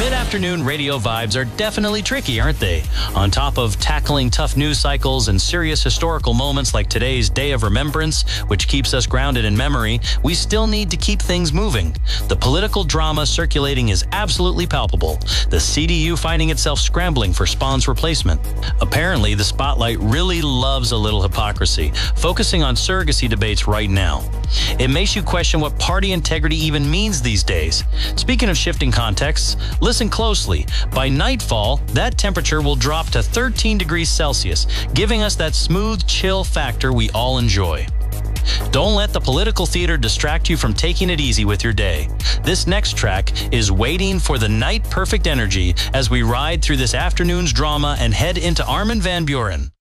Mid-afternoon radio vibes are definitely tricky, aren't they? On top of tackling tough news cycles and serious historical moments like today's Day of Remembrance, which keeps us grounded in memory, we still need to keep things moving. The political drama circulating is absolutely palpable. The CDU finding itself scrambling for Spahn's replacement. Apparently, the spotlight really loves a little hypocrisy, focusing on surrogacy debates right now. It makes you question what party integrity even means these days. Speaking of shifting contexts, listen closely. By nightfall, that temperature will drop to 13 degrees Celsius, giving us that smooth, chill factor we all enjoy. Don't let the political theater distract you from taking it easy with your day. This next track is waiting for the night perfect energy as we ride through this afternoon's drama and head into Armin van Buuren.